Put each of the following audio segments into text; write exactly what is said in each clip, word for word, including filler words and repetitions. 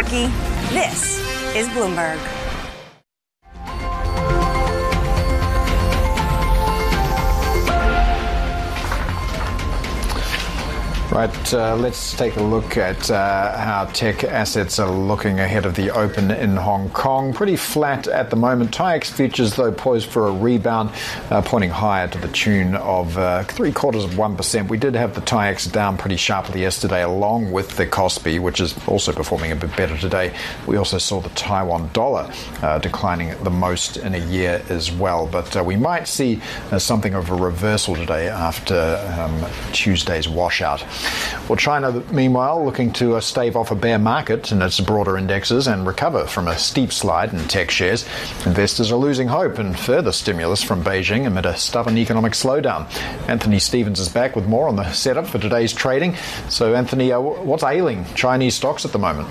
Markey. This is Bloomberg. Right, uh, let's take a look at uh, how tech assets are looking ahead of the open in Hong Kong. Pretty flat at the moment. T A I X futures, though, poised for a rebound, uh, pointing higher to the tune of uh, three quarters of one percent. We did have the T A I X down pretty sharply yesterday, along with the Kospi, which is also performing a bit better today. We also saw the Taiwan dollar uh, declining the most in a year as well. But uh, we might see uh, something of a reversal today after um, Tuesday's washout. Well, China, meanwhile, looking to uh, stave off a bear market in its broader indexes and recover from a steep slide in tech shares. Investors are losing hope in further stimulus from Beijing amid a stubborn economic slowdown. Anthony Stevens is back with more on the setup for today's trading. So, Anthony, uh, what's ailing Chinese stocks at the moment?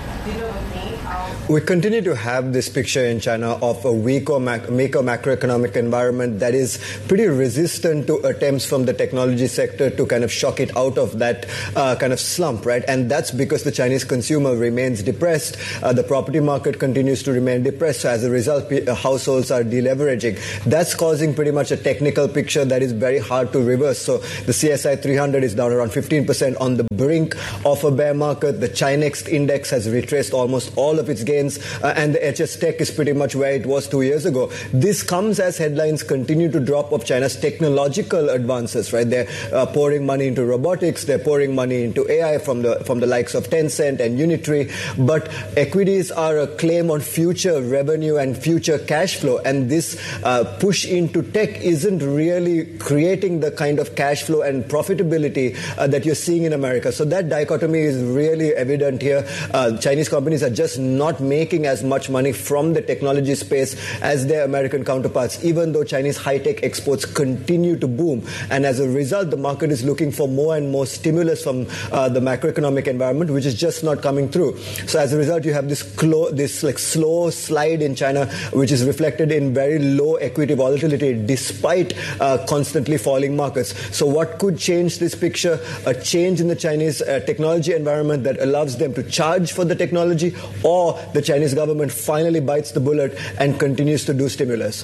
We continue to have this picture in China of a weaker, mac- weaker macroeconomic environment that is pretty resistant to attempts from the technology sector to kind of shock it out of that uh, kind of slump, right? And that's because the Chinese consumer remains depressed. Uh, the property market continues to remain depressed. So as a result, p- households are deleveraging. That's causing pretty much a technical picture that is very hard to reverse. So the C S I three hundred is down around fifteen percent on the brink of a bear market. The Chinext index has retraced almost all of its gains. Uh, and the H S Tech is pretty much where it was two years ago. This comes as headlines continue to drop of China's technological advances, right? They're uh, pouring money into robotics, they're pouring money into A I from the from the likes of Tencent and Unitree, but equities are a claim on future revenue and future cash flow, and this uh, push into tech isn't really creating the kind of cash flow and profitability uh, that you're seeing in America. So that dichotomy is really evident here. Uh, Chinese companies are just not making as much money from the technology space as their American counterparts, even though Chinese high-tech exports continue to boom. And as a result, the market is looking for more and more stimulus from uh, the macroeconomic environment, which is just not coming through. So as a result, you have this clo- this like slow slide in China, which is reflected in very low equity volatility despite uh, constantly falling markets. So what could change this picture? A change in the Chinese uh, technology environment that allows them to charge for the technology, or the Chinese government finally bites the bullet and continues to do stimulus.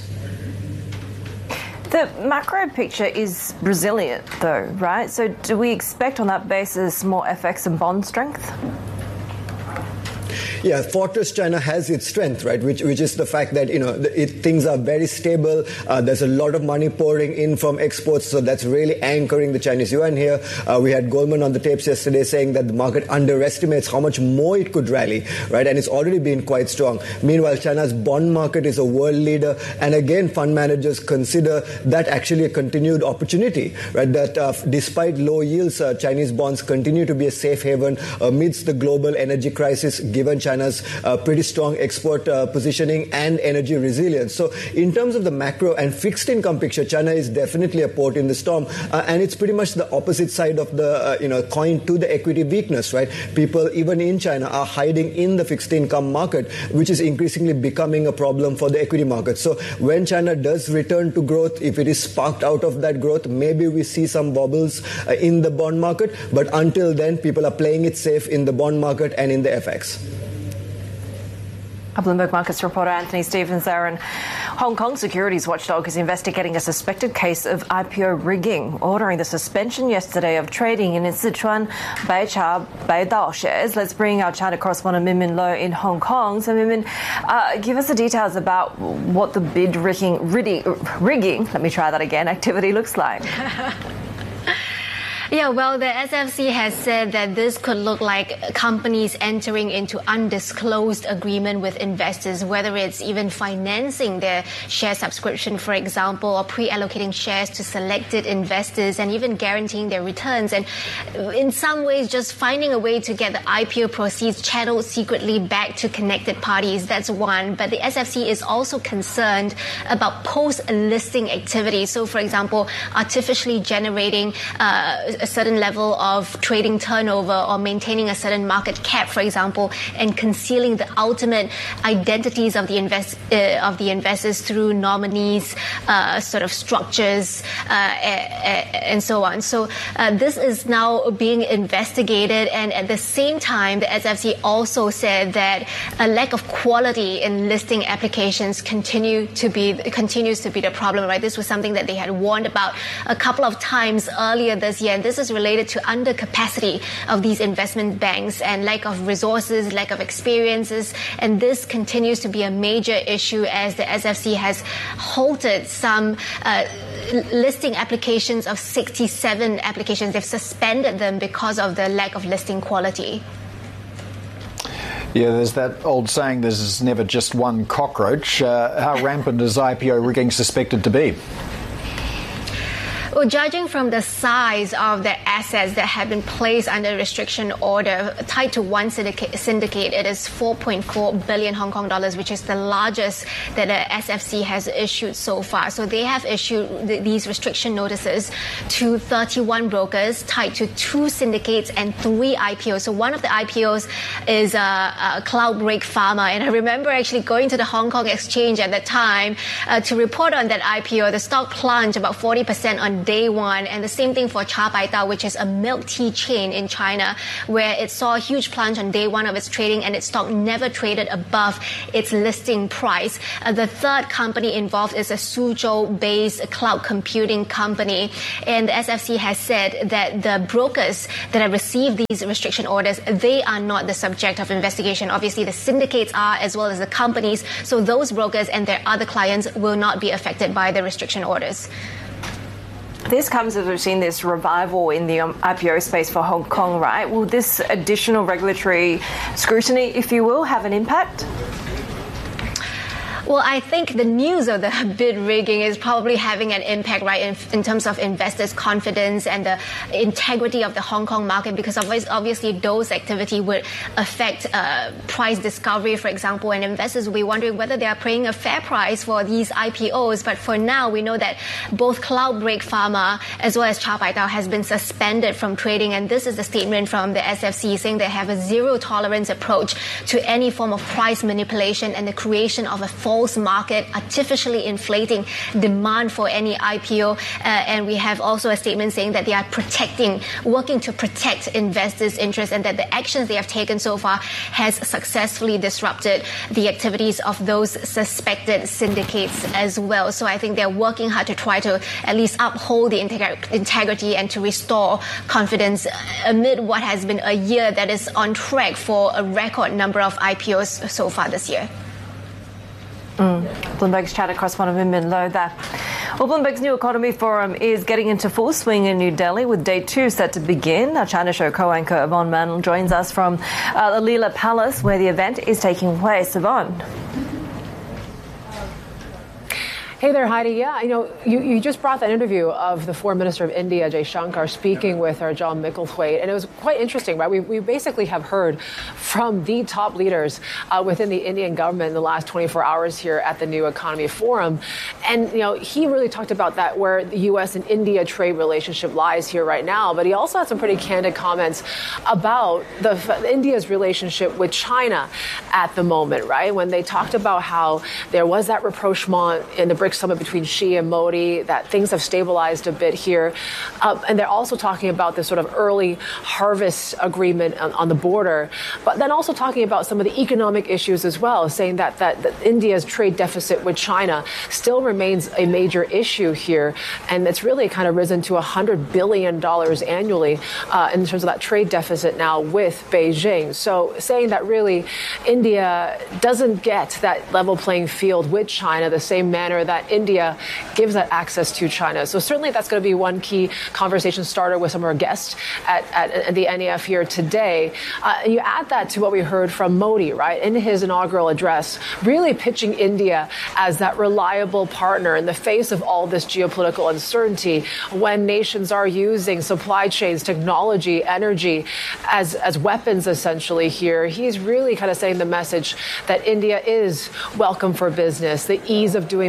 The macro picture is resilient, though, right? So do we expect on that basis more F X and bond strength? Yeah, Fortress China has its strength, right, which which is the fact that, you know, it, things are very stable. Uh, there's a lot of money pouring in from exports, so that's really anchoring the Chinese yuan here. Uh, we had Goldman on the tapes yesterday saying that the market underestimates how much more it could rally, right, and it's already been quite strong. Meanwhile, China's bond market is a world leader, and again, fund managers consider that actually a continued opportunity, right, that uh, despite low yields, uh, Chinese bonds continue to be a safe haven amidst the global energy crisis, given China China's uh, pretty strong export uh, positioning and energy resilience. So in terms of the macro and fixed income picture, China is definitely a port in the storm. Uh, and it's pretty much the opposite side of the uh, you know coin to the equity weakness, right? People, even in China, are hiding in the fixed income market, which is increasingly becoming a problem for the equity market. So when China does return to growth, if it is sparked out of that growth, maybe we see some wobbles uh, in the bond market. But until then, people are playing it safe in the bond market and in the F X. Our Bloomberg Markets reporter Anthony Stevens there. And Hong Kong securities watchdog is investigating a suspected case of I P O rigging, ordering the suspension yesterday of trading in its Sichuan Baicha Baidao shares. Let's bring our China correspondent Min Min Lo in Hong Kong. So Min Min, uh, give us the details about what the bid rigging, rigging, rigging, let me try that again, activity looks like. Yeah, well, the S F C has said that this could look like companies entering into undisclosed agreement with investors, whether it's even financing their share subscription, for example, or pre-allocating shares to selected investors and even guaranteeing their returns. And in some ways, just finding a way to get the I P O proceeds channeled secretly back to connected parties. That's one. But the S F C is also concerned about post-listing activity. So, for example, artificially generating uh, a certain level of trading turnover or maintaining a certain market cap, for example, and concealing the ultimate identities of the invest uh, of the investors through nominees, uh, sort of structures, uh, and so on. So uh, this is now being investigated, and at the same time, the S F C also said that a lack of quality in listing applications continue to be continues to be the problem. Right, this was something that they had warned about a couple of times earlier this year, and this is related to undercapacity of these investment banks and lack of resources, lack of experiences, and this continues to be a major issue as the S F C has halted some uh, listing applications of sixty-seven applications. They've suspended them because of the lack of listing quality. Yeah, there's that old saying, there's never just one cockroach. Uh, how rampant is I P O rigging suspected to be? Well, judging from the size of the assets that have been placed under restriction order tied to one syndicate, syndicate it is four point four billion Hong Kong dollars, which is the largest that the S F C has issued so far. So they have issued th- these restriction notices to thirty-one brokers tied to two syndicates and three I P Os. So one of the I P Os is uh, uh, Cloudbreak Pharma. And I remember actually going to the Hong Kong Exchange at that time uh, to report on that I P O. The stock plunged about forty percent on day one, and the same thing for Cha Pai Tao, which is a milk tea chain in China, where it saw a huge plunge on day one of its trading, and its stock never traded above its listing price. Uh, the third company involved is a Suzhou-based cloud computing company, and the S F C has said that the brokers that have received these restriction orders, they are not the subject of investigation. Obviously, the syndicates are, as well as the companies, so those brokers and their other clients will not be affected by the restriction orders. This comes as we've seen this revival in the um, I P O space for Hong Kong, right? Will this additional regulatory scrutiny, if you will, have an impact? Well, I think the news of the bid rigging is probably having an impact, right, in, in terms of investors' confidence and the integrity of the Hong Kong market, because obviously those activity would affect uh, price discovery, for example, and investors will be wondering whether they are paying a fair price for these I P Os. But for now, we know that both Cloudbreak Pharma as well as Cha Pai Tao has been suspended from trading, and this is a statement from the S F C saying they have a zero tolerance approach to any form of price manipulation and the creation of a false market, artificially inflating demand for any I P O. Uh, and we have also a statement saying that they are protecting, working to protect investors' interests, and that the actions they have taken so far has successfully disrupted the activities of those suspected syndicates as well. So I think they're working hard to try to at least uphold the integ- integrity and to restore confidence amid what has been a year that is on track for a record number of I P Os so far this year. Mm. Bloomberg's China correspondent Min Min Lo there. Well, Bloomberg's New Economy Forum is getting into full swing in New Delhi with day two set to begin. Our China Show co-anchor Yvonne Mann joins us from uh, the Leela Palace where the event is taking place. Yvonne. Hey there, Heidi. Yeah, you know, you, you just brought that interview of the Foreign Minister of India, Jay Shankar, speaking with our John Micklethwaite, and it was quite interesting, right? We, we basically have heard from the top leaders uh, within the Indian government in the last twenty-four hours here at the New Economy Forum. And, you know, he really talked about that, where the U S and India trade relationship lies here right now. But he also had some pretty candid comments about the India's relationship with China at the moment, right? When they talked about how there was that rapprochement in the BRICS summit between Xi and Modi, that things have stabilized a bit here. Uh, and they're also talking about this sort of early harvest agreement on, on the border, but then also talking about some of the economic issues as well, saying that, that, that India's trade deficit with China still remains a major issue here. And it's really kind of risen to one hundred billion dollars annually uh, in terms of that trade deficit now with Beijing. So saying that really India doesn't get that level playing field with China the same manner that India gives that access to China. So certainly that's going to be one key conversation starter with some of our guests at, at, at the N E F here today. Uh, and you add that to what we heard from Modi, right, in his inaugural address, really pitching India as that reliable partner in the face of all this geopolitical uncertainty when nations are using supply chains, technology, energy as, as weapons essentially here. He's really kind of saying the message that India is welcome for business, the ease of doing business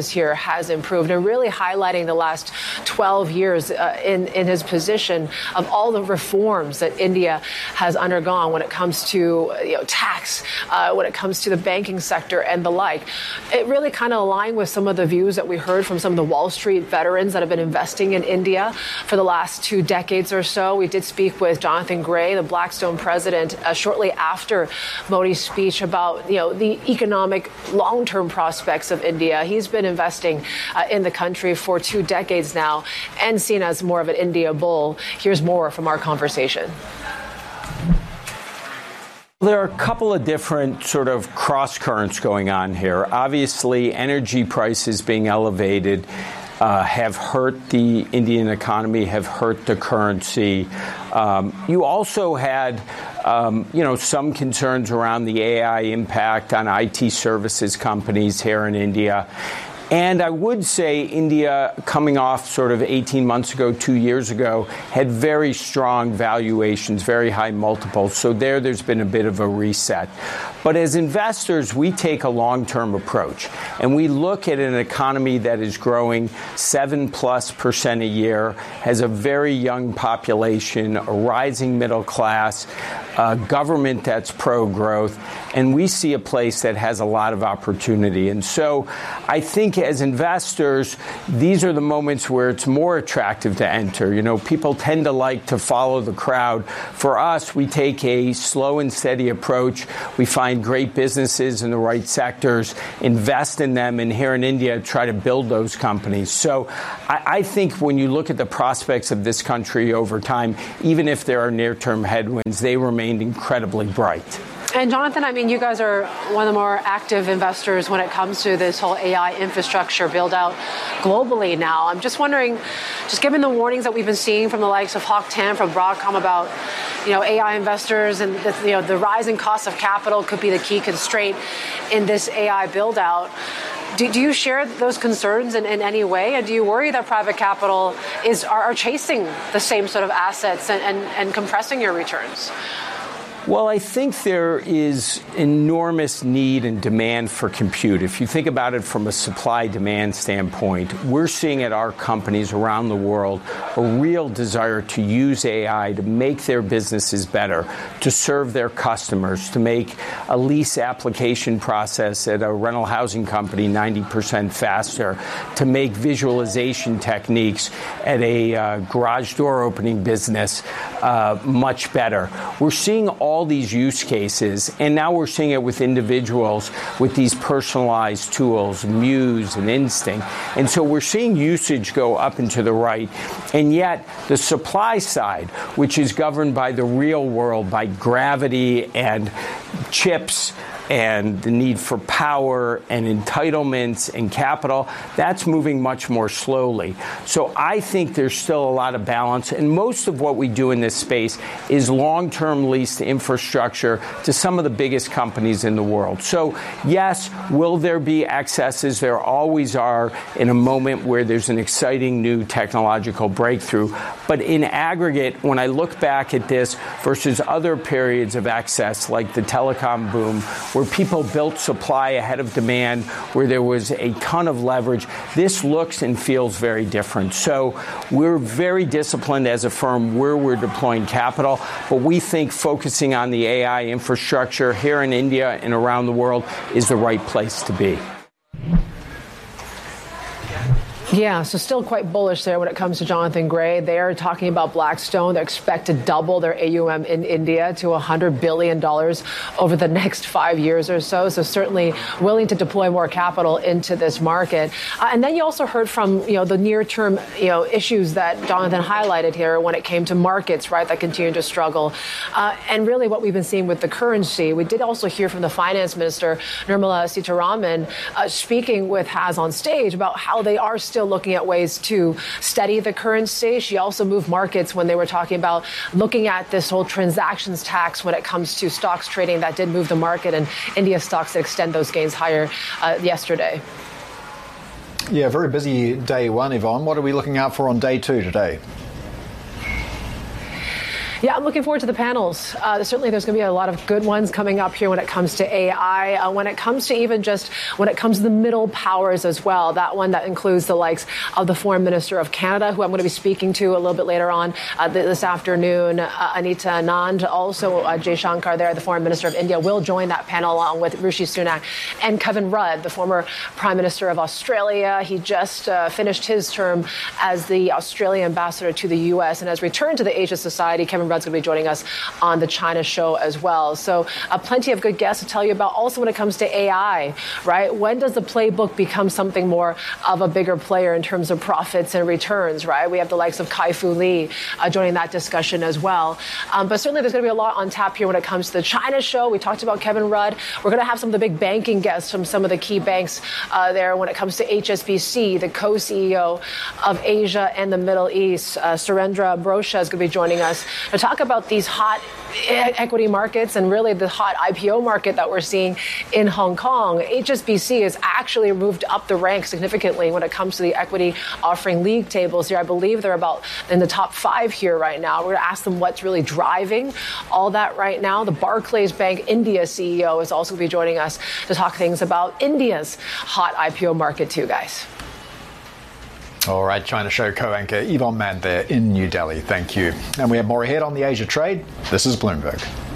performance here has improved, and really highlighting the last twelve years uh, in, in his position of all the reforms that India has undergone when it comes to you know, tax, uh, when it comes to the banking sector and the like. It really kind of aligned with some of the views that we heard from some of the Wall Street veterans that have been investing in India for the last two decades or so. We did speak with Jonathan Gray, the Blackstone president, uh, shortly after Modi's speech about you know the economic long-term prospects of India. He's been investing uh, in the country for two decades now and seen as more of an India bull. Here's more from our conversation. There are a couple of different sort of cross currents going on here. Obviously, energy prices being elevated uh, have hurt the Indian economy, have hurt the currency. Um, you also had, um, you know, some concerns around the A I impact on I T services companies here in India. And I would say India, coming off sort of eighteen months ago, two years ago, had very strong valuations, very high multiples. So there, there's been a bit of a reset. But as investors, we take a long-term approach. And we look at an economy that is growing seven plus percent a year, has a very young population, a rising middle class, a government that's pro-growth. And we see a place that has a lot of opportunity. And so I think as investors, these are the moments where it's more attractive to enter. You know, people tend to like to follow the crowd. For us, we take a slow and steady approach. We find great businesses in the right sectors, invest in them, and here in India, try to build those companies. So I, I think when you look at the prospects of this country over time, even if there are near-term headwinds, they remain incredibly bright. And Jonathan, I mean, you guys are one of the more active investors when it comes to this whole A I infrastructure build out globally now. I'm just wondering, just given the warnings that we've been seeing from the likes of Hock Tan from Broadcom about, you know, A I investors and the, you know, the rising cost of capital could be the key constraint in this A I build out. Do, do you share those concerns in, in any way? And do you worry that private capital is are, are chasing the same sort of assets and, and, and compressing your returns? Well, I think there is enormous need and demand for compute. If you think about it from a supply-demand standpoint, we're seeing at our companies around the world a real desire to use A I to make their businesses better, to serve their customers, to make a lease application process at a rental housing company ninety percent faster, to make visualization techniques at a uh, garage door opening business uh, much better. We're seeing all all these use cases, and now we're seeing it with individuals with these personalized tools, Muse and Instinct. And so we're seeing usage go up and to the right. And yet the supply side, which is governed by the real world, by gravity and chips and the need for power and entitlements and capital, that's moving much more slowly. So I think there's still a lot of balance, and most of what we do in this space is long-term leased infrastructure to some of the biggest companies in the world. So yes, will there be excesses? There always are in a moment where there's an exciting new technological breakthrough. But in aggregate, when I look back at this versus other periods of excess, like the telecom boom, where people built supply ahead of demand, where there was a ton of leverage, this looks and feels very different. So we're very disciplined as a firm where we're deploying capital, but we think focusing on the A I infrastructure here in India and around the world is the right place to be. Yeah, so still quite bullish there when it comes to Jonathan Gray. They're talking about Blackstone. They expect to double their A U M in India to one hundred billion dollars over the next five years or so. So certainly willing to deploy more capital into this market. Uh, and then you also heard from, you know, the near-term, you know, issues that Jonathan highlighted here when it came to markets, right, that continue to struggle. Uh, and really what we've been seeing with the currency. We did also hear from the finance minister, Nirmala Sitharaman, uh, speaking with Haz on stage about how they are still looking at ways to steady the currency. She also moved markets when they were talking about looking at this whole transactions tax when it comes to stocks trading. That did move the market, and India stocks that extend those gains higher uh, yesterday. Yeah, very busy day one, Yvonne. What are we looking out for on day two today? Yeah, I'm looking forward to the panels. Uh, certainly there's going to be a lot of good ones coming up here when it comes to A I, uh, when it comes to even just when it comes to the middle powers as well. That one that includes the likes of the Foreign Minister of Canada, who I'm going to be speaking to a little bit later on uh, this afternoon. Uh, Anita Anand, also uh, Jay Shankar there, the Foreign Minister of India, will join that panel along with Rishi Sunak and Kevin Rudd, the former Prime Minister of Australia. He just uh, finished his term as the Australian ambassador to the U S and has returned to the Asia Society. Kevin Rudd's going to be joining us on the China show as well. So uh, plenty of good guests to tell you about. Also, when it comes to A I, right? When does the playbook become something more of a bigger player in terms of profits and returns, right? We have the likes of Kai-Fu Lee uh, joining that discussion as well. Um, but certainly there's going to be a lot on tap here when it comes to the China show. We talked about Kevin Rudd. We're going to have some of the big banking guests from some of the key banks uh, there when it comes to H S B C, the co-C E O of Asia and the Middle East. Uh, Surendra Brosha is going to be joining us to talk about these hot equity markets and really the hot I P O market that we're seeing in Hong Kong. H S B C has actually moved up the ranks significantly when it comes to the equity offering league tables here. I believe they're about in the top five here right now. We're going to ask them what's really driving all that right now. The Barclays Bank India C E O is also going to be joining us to talk things about India's hot I P O market too, guys. All right, China Show co-anchor Yvonne Mann there in New Delhi. Thank you. And we have more ahead on the Asia trade. This is Bloomberg.